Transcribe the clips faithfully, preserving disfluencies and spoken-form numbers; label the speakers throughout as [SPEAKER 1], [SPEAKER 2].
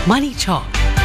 [SPEAKER 1] Money Talk.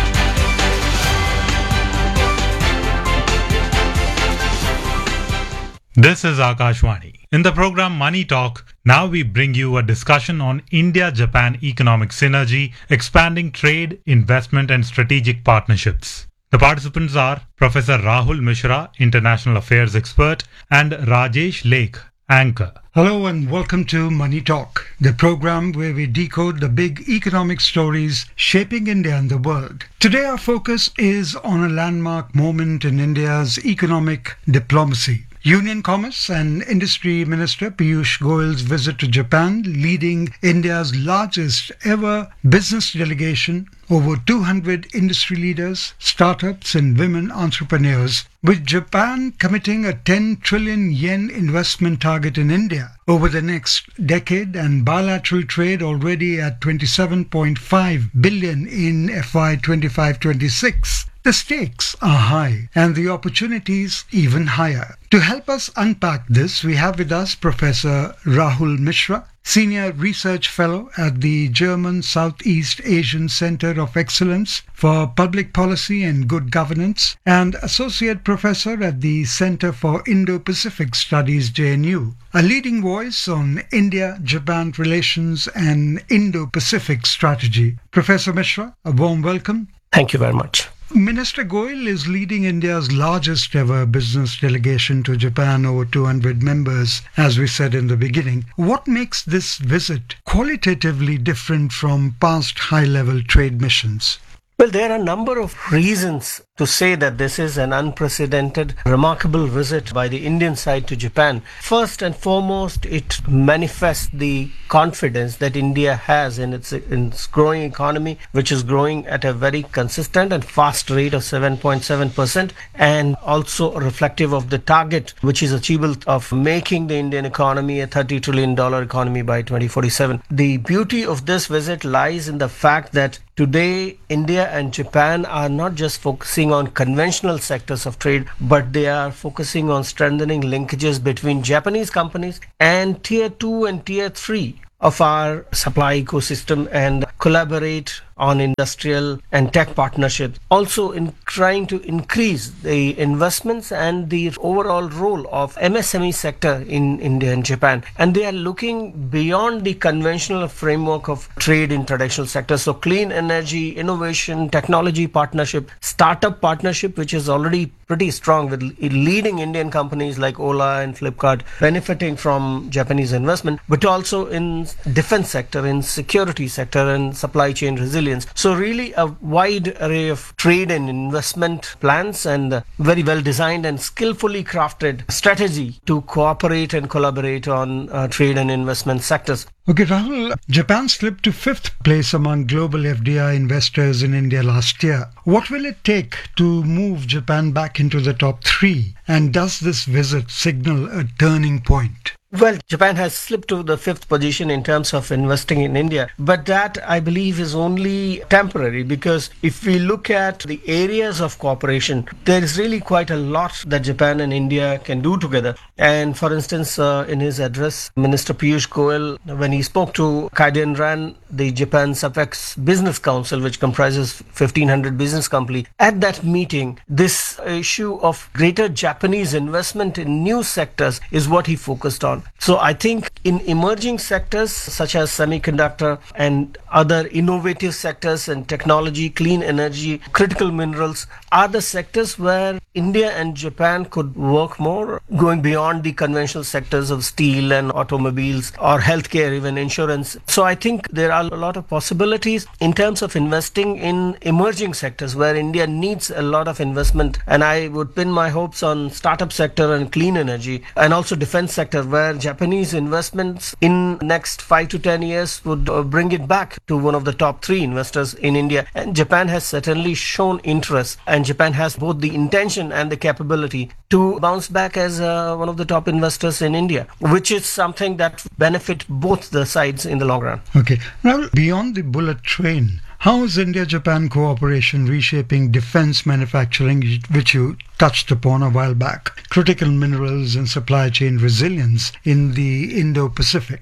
[SPEAKER 2] This is Akashvani. In the program Money Talk, now we bring you a discussion on India-Japan economic synergy, expanding trade, investment and strategic partnerships. The participants are Professor Rahul Mishra, International Affairs Expert, and Rajesh Lake, Anchor.
[SPEAKER 3] Hello and welcome to Money Talk, the program where we decode the big economic stories shaping India and the world. Today our focus is on a landmark moment in India's economic diplomacy. Union Commerce and Industry Minister Piyush Goyal's visit to Japan, leading India's largest ever business delegation, over two hundred industry leaders, startups and women entrepreneurs, with Japan committing a ten trillion yen investment target in India over the next decade and bilateral trade already at twenty-seven point five billion in F Y twenty-five twenty-six. The stakes are high and the opportunities even higher. To help us unpack this, we have with us Professor Rahul Mishra, Senior Research Fellow at the German Southeast Asian Center of Excellence for Public Policy and Good Governance, and Associate Professor at the Center for Indo-Pacific Studies, J N U, a leading voice on India-Japan relations and Indo-Pacific strategy. Professor Mishra, a warm welcome.
[SPEAKER 4] Thank you very much.
[SPEAKER 3] Minister Goyal is leading India's largest ever business delegation to Japan, over two hundred members, as we said in the beginning. What makes this visit qualitatively different from past high-level trade missions?
[SPEAKER 4] Well, there are a number of reasons to say that this is an unprecedented, remarkable visit by the Indian side to Japan. First and foremost, it manifests the confidence that India has in its, in its growing economy, which is growing at a very consistent and fast rate of seven point seven percent, and also reflective of the target which is achievable of making the Indian economy a thirty trillion dollars economy by twenty forty-seven. The beauty of this visit lies in the fact that today India and Japan are not just focusing on conventional sectors of trade, but they are focusing on strengthening linkages between Japanese companies and tier two and tier three of our supply ecosystem and collaborate on industrial and tech partnerships. Also in trying to increase the investments and the overall role of M S M E sector in India and Japan. And they are looking beyond the conventional framework of trade in traditional sectors. So clean energy, innovation, technology partnership, startup partnership, which is already pretty strong with leading Indian companies like Ola and Flipkart benefiting from Japanese investment, but also in defense sector, in security sector and supply chain resilience. So really a wide array of trade and investment plans and very well designed and skillfully crafted strategy to cooperate and collaborate on uh, trade and investment sectors.
[SPEAKER 3] Okay, Rahul, Japan slipped to fifth place among global F D I investors in India last year. What will it take to move Japan back into the top three? And does this visit signal a turning point?
[SPEAKER 4] Well, Japan has slipped to the fifth position in terms of investing in India, but that I believe is only temporary, because if we look at the areas of cooperation, there is really quite a lot that Japan and India can do together. And for instance, uh, in his address, Minister Piyush Goyal, when he spoke to Kaiden Ran, the Japan's Apex Business Council, which comprises fifteen hundred business companies, at that meeting, this issue of greater Japanese investment in new sectors is what he focused on. So I think in emerging sectors such as semiconductor and other innovative sectors and technology, clean energy, critical minerals are the sectors where India and Japan could work more, going beyond the conventional sectors of steel and automobiles or healthcare, even insurance. So I think there are a lot of possibilities in terms of investing in emerging sectors where India needs a lot of investment. And I would pin my hopes on startup sector and clean energy, and also defense sector, where Japanese investments in next five to ten years would uh, bring it back to one of the top three investors in India. And Japan has certainly shown interest, and Japan has both the intention and the capability to bounce back as uh, one of the top investors in India, which is something that benefit both the sides in the long run.
[SPEAKER 3] Okay. Now, beyond the bullet train, how is India-Japan cooperation reshaping defense manufacturing, which you touched upon a while back, critical minerals and supply chain resilience in the Indo-Pacific?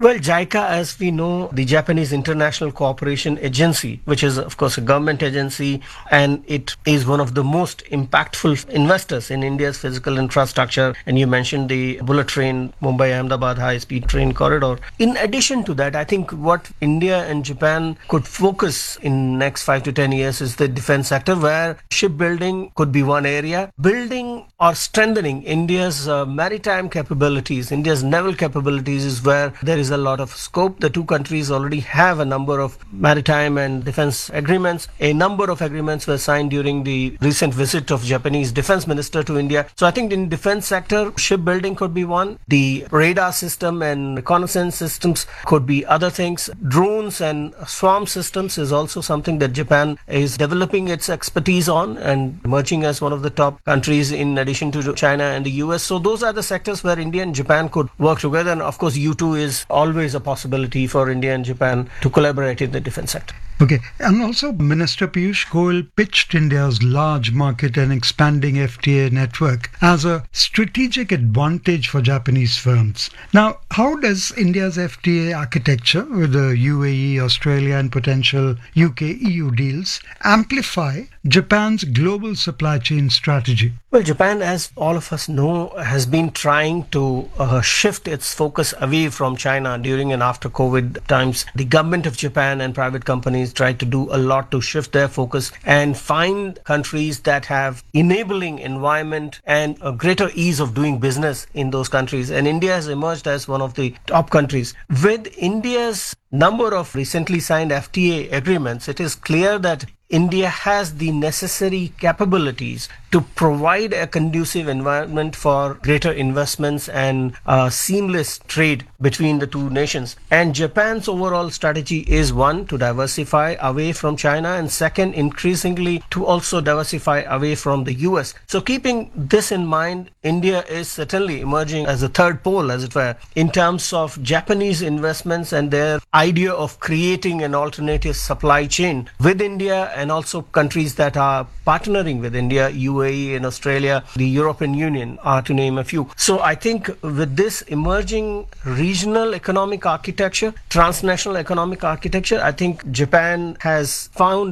[SPEAKER 4] Well, JICA, as we know, the Japanese International Cooperation Agency, which is, of course, a government agency, and it is one of the most impactful investors in India's physical infrastructure. And you mentioned the bullet train, Mumbai-Ahmedabad high-speed train corridor. In addition to that, I think what India and Japan could focus in next five to ten years is the defense sector, where shipbuilding could be one area. Building or strengthening India's uh, maritime capabilities, India's naval capabilities is where there is a lot of scope. The two countries already have a number of maritime and defense agreements. A number of agreements were signed during the recent visit of Japanese defense minister to India. So I think in defense sector, shipbuilding could be one. The radar system and reconnaissance systems could be other things. Drones and swarm systems is also something that Japan is developing its expertise on and emerging as one of the top countries in addition to China and the U S. So those are the sectors where India and Japan could work together. And of course, U two is always a possibility for India and Japan to collaborate in the defense sector.
[SPEAKER 3] Okay, and also Minister Piyush Goyal pitched India's large market and expanding F T A network as a strategic advantage for Japanese firms. Now, how does India's F T A architecture with the U A E, Australia and potential U K E U deals amplify Japan's global supply chain strategy?
[SPEAKER 4] Well, Japan, as all of us know, has been trying to uh, shift its focus away from China during and after COVID times. The government of Japan and private companies tried to do a lot to shift their focus and find countries that have enabling environment and a greater ease of doing business in those countries. And India has emerged as one of the top countries. With India's number of recently signed F T A agreements, it is clear that India has the necessary capabilities to provide a conducive environment for greater investments and uh, seamless trade between the two nations. And Japan's overall strategy is, one, to diversify away from China, and second, increasingly to also diversify away from the U S. So keeping this in mind, India is certainly emerging as a third pole, as it were, in terms of Japanese investments and their idea of creating an alternative supply chain with India and also countries that are partnering with India, U A E and Australia, the European Union, are to name a few. So I think with this emerging regional economic architecture, transnational economic architecture, I think Japan has found